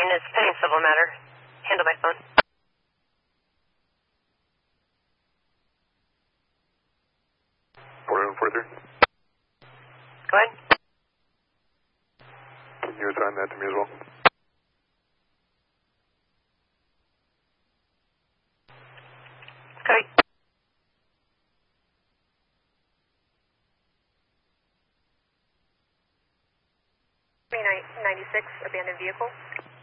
It's pending civil matter. Handle by phone. Further. Go ahead. Can you assign that to me as well? Okay. 96, abandoned vehicle.